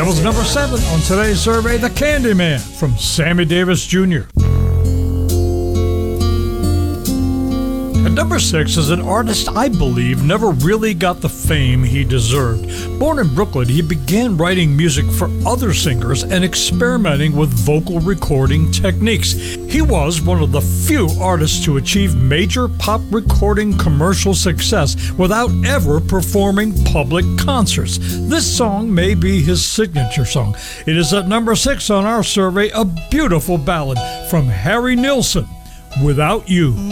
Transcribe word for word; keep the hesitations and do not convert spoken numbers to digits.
That was number seven on today's survey, The Candyman from Sammy Davis Junior At number six is an artist I believe never really got the fame he deserved. Born in Brooklyn, he began writing music for other singers and experimenting with vocal recording techniques. He was one of the few artists to achieve major pop recording commercial success without ever performing public concerts. This song may be his signature song. It is at number six on our survey, a beautiful ballad from Harry Nilsson, Without You.